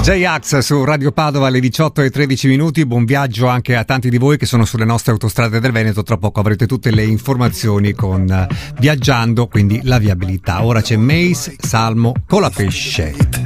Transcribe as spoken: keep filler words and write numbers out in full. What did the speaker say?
J-Ax su Radio Padova alle diciotto e tredici minuti. Buon viaggio anche a tanti di voi che sono sulle nostre autostrade del Veneto. Tra poco avrete tutte le informazioni con uh, Viaggiando, quindi la viabilità. Ora c'è Mace Salmo Colapesce.